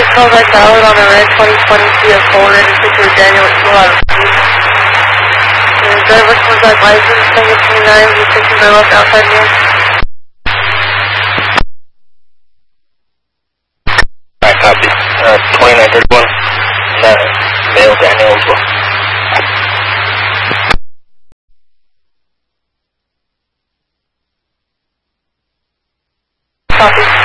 call back valid on the red 2020 Kia Forerunner to secure Daniel at 2 The driver comes back license, 1029, he's taking my left outside here. Alright, copy. 2931, and that male Daniel as well. Copy.